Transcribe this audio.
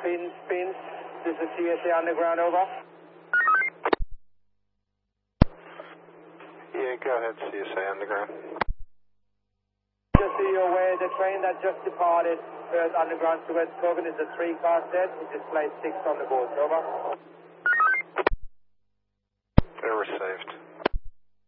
Pins. This is CSA Underground, over. Yeah, go ahead, CSA Underground. Just so you're aware, the train that just departed Perth Underground to West Coven is a 3-car set. It displays 6 on the board, over.